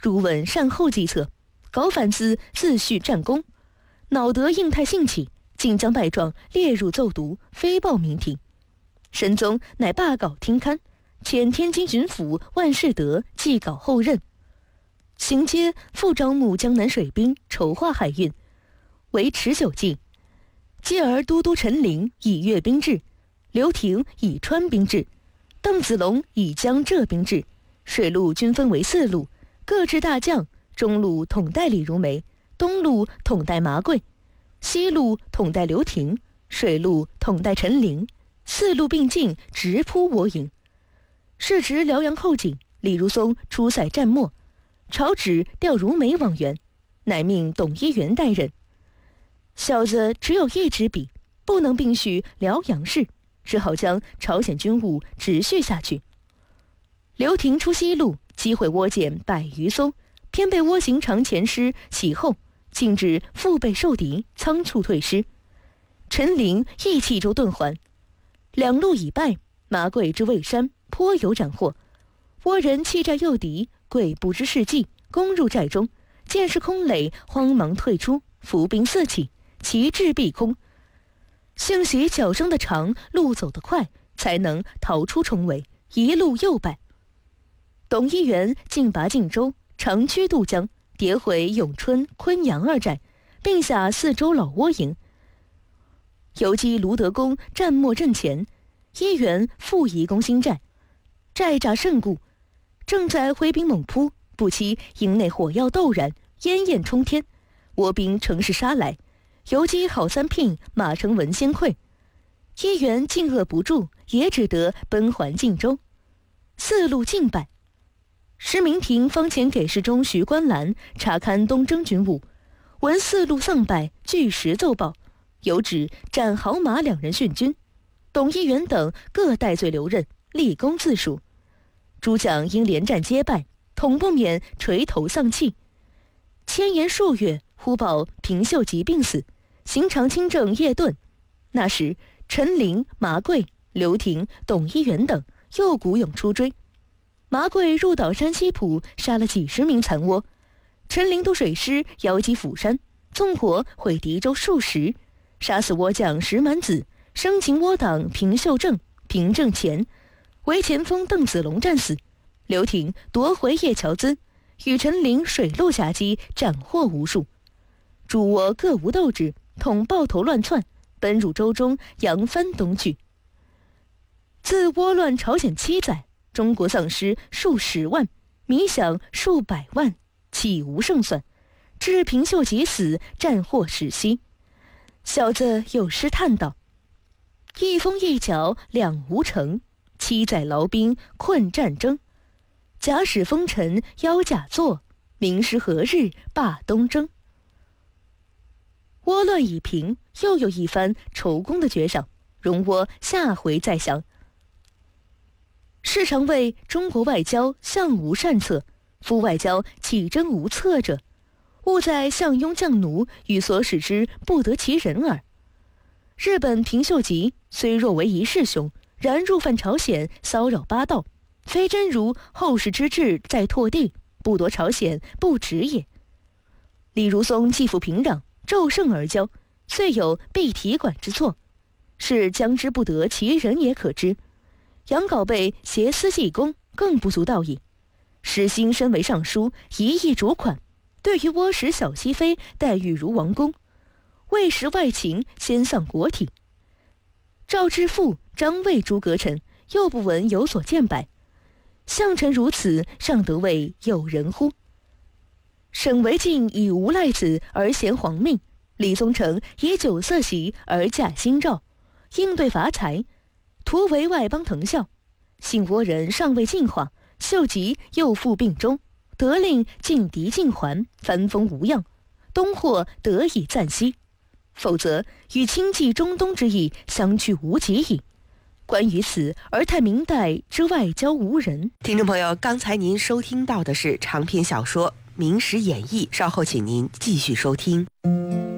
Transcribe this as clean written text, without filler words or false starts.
如闻善后计策，高反自序战功，恼得应太兴起，竟将败状列入奏牍，飞报明廷。神宗乃罢稿听刊，遣天津巡抚万世德寄稿后任。行阶复招募江南水兵，筹划海运，为持久计。继而都督陈琳以粤兵制，刘廷以川兵制，邓子龙以江浙兵制，水陆均分为4路，各置大将，中路统带李如梅，东路统带麻贵，西路统带刘廷，水路统带陈琳，4路并进，直扑倭营。是值辽阳后景，李如松出塞战末，朝旨调如梅往援，乃命董一元代任。小子只有一支笔，不能并叙辽阳事，只好将朝鲜军务直叙下去。刘廷出西路，击毁倭舰100余艘，偏被倭行长前师袭后，竟至腹背受敌，仓促退师。陈琳亦弃舟遁还。2路已败，麻贵之魏山颇有斩获。倭人弃寨诱敌，贵不知事计，攻入寨中，见是空垒，慌忙退出，伏兵四起，旗帜避空。幸喜脚生的长，路走得快，才能逃出重围，一路又败。董一元进拔晋州，长驱渡江，跌毁永春、昆阳2寨，并下4州老倭营。游击卢德公战末阵前，一元复移攻新寨，寨栅甚固，正在挥兵猛扑，不期营内火药陡燃，烟焰冲天，倭兵乘势杀来，游击好3聘，马成文先溃。一元进遏不住，也只得奔还晋州，4路尽败。石明廷方前给事中徐观澜查勘东征军务，闻4路丧败，据实奏报，有旨斩豪马2人殉军，董一元等各戴罪留任，立功自赎。诸将因连战皆败，统不免垂头丧气。千言数月，忽报平秀吉病死，行长亲政叶顿。那时陈琳、麻贵、刘廷、董一元等又鼓勇出追。麻贵入岛山西浦，杀了几10名残倭。陈琳渡水师遥击釜山，纵火毁敌舟数十，杀死倭将石满子，生擒倭党平秀正、平正前，为前锋邓子龙战死。刘廷夺回叶桥津，与陈琳水陆夹击，斩获无数。诸倭各无斗志，统抱头乱窜，奔入舟中，扬帆东去。自倭乱朝鲜7载，中国丧尸数10万，米饷数百万，岂无胜算？至平秀吉死，战祸始息。小子有诗叹道：一风一角两无成，7载劳兵困战争。假使风尘邀假作，明师何日罢东征？倭乱已平，又有一番筹功的绝赏，容我下回再详。世常谓中国外交相无善策，夫外交岂真无策者？务在相拥将奴，与所使之不得其人耳。日本平秀吉虽若为一世雄，然入犯朝鲜，骚扰八道，非真如后世之志在拓地，不夺朝鲜不止也。李如松继父平壤，骤盛而骄，遂有避提管之错，是将之不得其人也可知。杨镐被挟私济公，更不足道矣。石兴身为尚书，一意主款，对于倭使小熹妃待遇如王公，为识外情，先丧国体。赵之父、张魏诸阁臣，又不闻有所见白。相臣如此，尚得谓有人乎？沈惟敬以无赖子而贤皇命，李宗成以酒色习而驾新诏，应对伐财，图为外邦腾效。信倭人尚未进化，秀吉又复病中，得令进敌尽还，帆风无恙，东霍得以暂息，否则与轻济中东之意相去无几矣。关于此，而叹明代之外交无人。 听众朋友，刚才您收听到的是长篇小说《明史演义》，稍后请您继续收听。